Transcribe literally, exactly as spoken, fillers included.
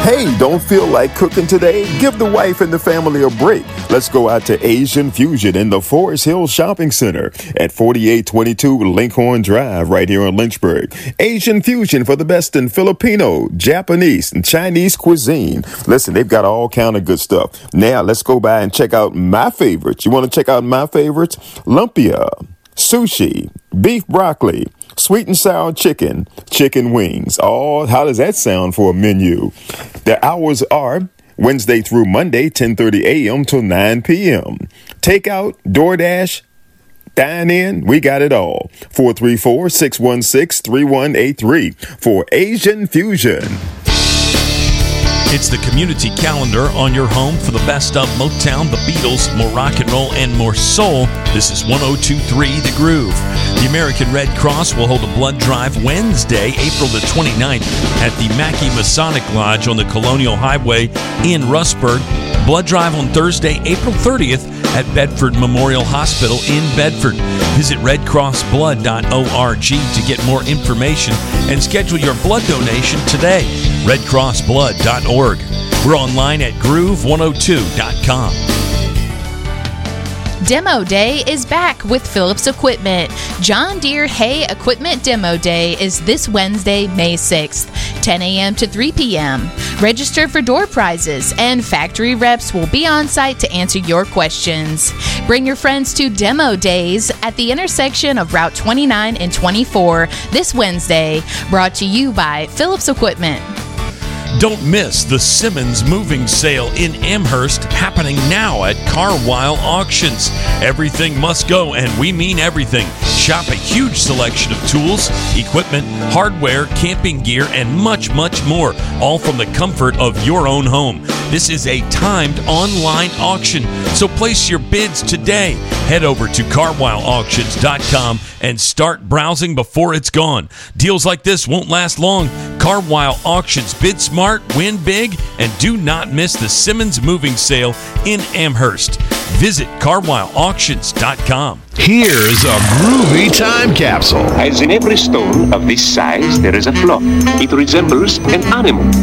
Hey, don't feel like cooking today? Give the wife and the family a break. Let's go out to Asian Fusion in the Forest Hill Shopping Center at forty-eight twenty-two Lincoln Drive right here in Lynchburg. Asian Fusion for the best in Filipino, Japanese, and Chinese cuisine. Listen, they've got all kind of good stuff. Now, let's go by and check out my favorites. You want to check out my favorites? Lumpia, sushi, beef broccoli, sweet and sour chicken, chicken wings. Oh, how does that sound for a menu? The hours are Wednesday through Monday, ten thirty a.m. till nine p.m. Takeout, DoorDash, dine in, we got it all. four three four, six one six, three one eight three for Asian Fusion. It's the community calendar on your home for the best of Motown, the Beatles, more rock and roll, and more soul. This is one oh two point three The Groove. The American Red Cross will hold a blood drive Wednesday, April the twenty-ninth at the Mackey Masonic Lodge on the Colonial Highway in Rustburg. Blood drive on Thursday, April thirtieth at Bedford Memorial Hospital in Bedford. Visit red cross blood dot org to get more information and schedule your blood donation today. red cross blood dot org. We're online at groove one oh two dot com. Demo Day is back with Phillips Equipment. John Deere Hay Equipment Demo Day is this Wednesday, May sixth, ten a.m. to three p.m. Register for door prizes, and factory reps will be on site to answer your questions. Bring your friends to Demo Days at the intersection of Route twenty-nine and twenty-four this Wednesday. Brought to you by Phillips Equipment. Don't miss the Simmons Moving Sale in Amherst, happening now at Carwile Auctions. Everything must go, and we mean everything. Shop a huge selection of tools, equipment, hardware, camping gear, and much, much more, all from the comfort of your own home. This is a timed online auction, so place your bids today. Head over to carwile auctions dot com and start browsing before it's gone. Deals like this won't last long. Carwile Auctions. Bid smart, win big, and do not miss the Simmons Moving Sale in Amherst. Visit carwile auctions dot com. Here's a groovy time capsule. As in every stone of this size, there is a flaw. It resembles an animal.